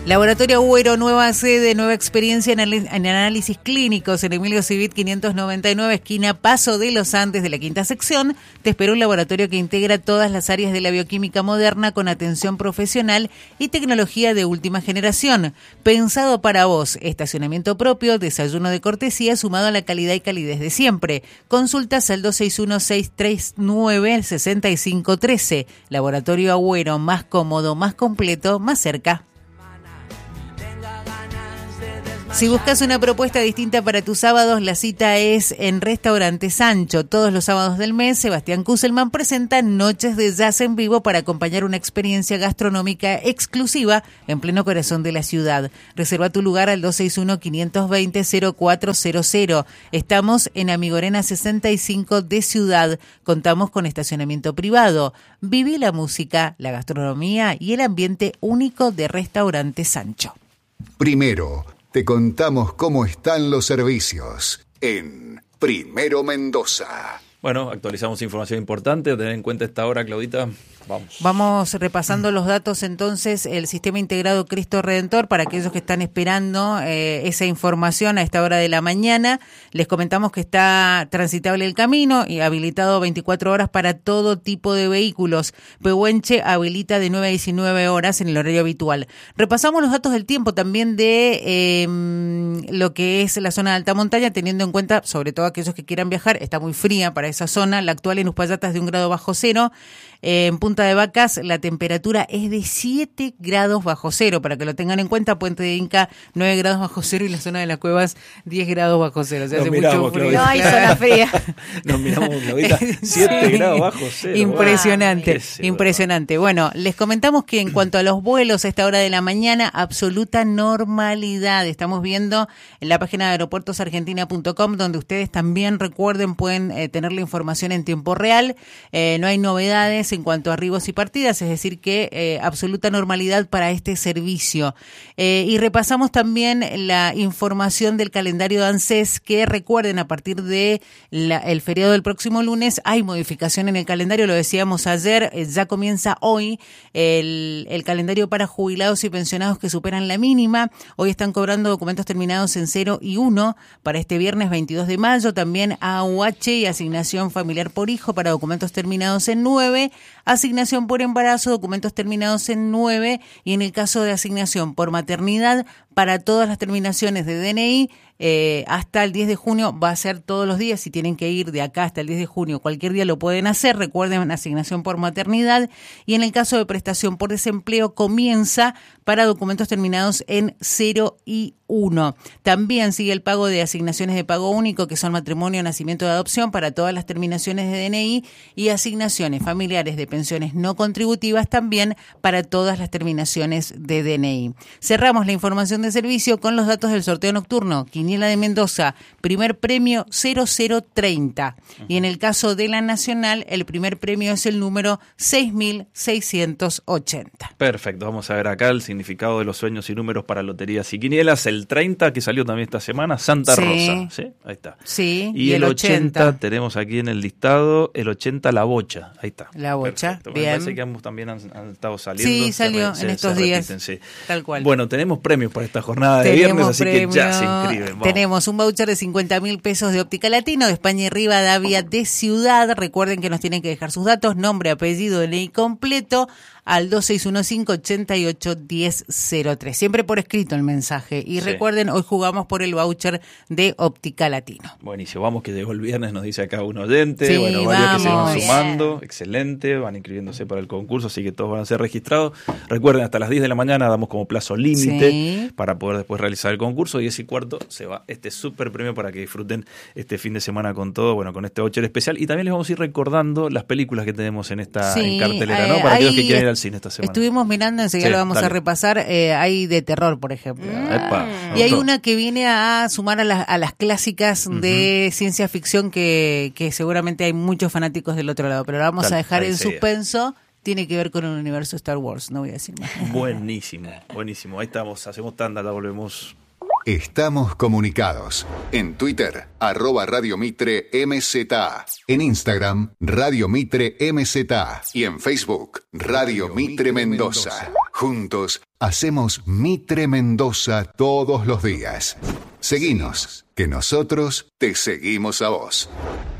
Laboratorio Agüero, nueva sede, nueva experiencia en análisis clínicos en Emilio Civit 599, esquina Paso de los Andes de la quinta sección. Te espera un laboratorio que integra todas las áreas de la bioquímica moderna con atención profesional y tecnología de última generación. Pensado para vos, estacionamiento propio, desayuno de cortesía sumado a la calidad y calidez de siempre. Consultas al 261-639-6513. Laboratorio Agüero, más cómodo, más completo, más cerca. Si buscas una propuesta distinta para tus sábados, la cita es en Restaurante Sancho. Todos los sábados del mes, Sebastián Kusselman presenta Noches de Jazz en vivo para acompañar una experiencia gastronómica exclusiva en pleno corazón de la ciudad. Reserva tu lugar al 261-520-0400. Estamos en Amigorena 65 de Ciudad. Contamos con estacionamiento privado. Viví la música, la gastronomía y el ambiente único de Restaurante Sancho. Primero, te contamos cómo están los servicios en Primero Mendoza. Bueno, actualizamos información importante. A tener en cuenta esta hora, Claudita. Vamos repasando los datos entonces. El Sistema Integrado Cristo Redentor, para aquellos que están esperando esa información a esta hora de la mañana, les comentamos que está transitable el camino y habilitado 24 horas para todo tipo de vehículos. Pehuenche habilita de 9 a 19 horas en el horario habitual. Repasamos los datos del tiempo también de lo que es la zona de alta montaña, teniendo en cuenta, sobre todo aquellos que quieran viajar, está muy fría para esa zona. La actual en Uspallata es de 1 grado bajo cero. En Punta de Vacas la temperatura es de 7 grados bajo cero, para que lo tengan en cuenta. Puente de Inca 9 grados bajo cero y la zona de las Cuevas 10 grados bajo cero. O sea, hace mucho frío. No hay zona fría. Nos miramos, Claudita, 7 grados bajo cero. Impresionante, impresionante. Bueno, les comentamos que en cuanto a los vuelos a esta hora de la mañana, absoluta normalidad. Estamos viendo en la página de aeropuertosargentina.com, donde ustedes también, recuerden, pueden tener la información en tiempo real. No hay novedades en cuanto a arribos y partidas, es decir que absoluta normalidad para este servicio. Y repasamos también la información del calendario de ANSES, que recuerden, a partir de el feriado del próximo lunes hay modificación en el calendario, lo decíamos ayer, ya comienza hoy el calendario para jubilados y pensionados que superan la mínima. Hoy están cobrando documentos terminados en 0 y 1 para este viernes 22 de mayo, también AUH y asignación familiar por hijo para documentos terminados en 9, asignación por embarazo, documentos terminados en 9, y en el caso de asignación por maternidad, para todas las terminaciones de DNI, hasta el 10 de junio va a ser todos los días. Si tienen que ir de acá hasta el 10 de junio, cualquier día lo pueden hacer. Recuerden, asignación por maternidad. Y en el caso de prestación por desempleo, comienza para documentos terminados en 0 y 1. También sigue el pago de asignaciones de pago único, que son matrimonio, nacimiento, de adopción, para todas las terminaciones de DNI, y asignaciones familiares de pensiones no contributivas también para todas las terminaciones de DNI. Cerramos la información de servicio con los datos del sorteo nocturno. Quiniela de Mendoza, primer premio 0030. Y en el caso de la nacional, el primer premio es el número 6680. Perfecto, vamos a ver acá el significado de los sueños y números para loterías y quinielas. El 30, que salió también esta semana, Santa Rosa. ¿Sí? Ahí está. Sí, y el 80 tenemos aquí en el listado, el 80 la bocha. Ahí está. La bocha, perfecto. bien. Me parece que ambos también han estado saliendo. Sí, salió en estos días. Repiten, sí. Tal cual. Bueno, tenemos premios para esta jornada de viernes, así que ya se inscriben. Vamos. Tenemos un voucher de 50.000 pesos de Óptica Latino, de España y Rivadavia de Ciudad. Recuerden que nos tienen que dejar sus datos, nombre, apellido, DNI completo, al 2615-88-1003. Siempre por escrito el mensaje. Y recuerden, hoy jugamos por el voucher de Óptica Latino. Buenísimo, vamos que llegó el viernes, nos dice acá un oyente. Sí, bueno, varios vamos. que se van sumando. Excelente, van inscribiéndose para el concurso, así que todos van a ser registrados. Recuerden, hasta las 10 de la mañana damos como plazo límite para poder después realizar el concurso. 10:15 se va este súper premio para que disfruten este fin de semana con todo, bueno, con este voucher especial. Y también les vamos a ir recordando las películas que tenemos en esta en cartelera, ¿no? Para aquellos que quieran ir al cine esta semana. Estuvimos mirando, enseguida lo vamos a repasar. Hay de terror, por ejemplo. Y hay una que viene a sumar a las clásicas de ciencia ficción que seguramente hay muchos fanáticos del otro lado, pero la vamos a dejar en suspenso. Tiene que ver con el universo Star Wars, no voy a decir más. Buenísimo, buenísimo. Ahí estamos, hacemos tanda, la volvemos. Estamos comunicados. En Twitter, @Radio Mitre MZA. En Instagram, Radio Mitre MZA. Y en Facebook, Radio Mitre Mendoza. Juntos hacemos Mitre Mendoza todos los días. Seguinos, que nosotros te seguimos a vos.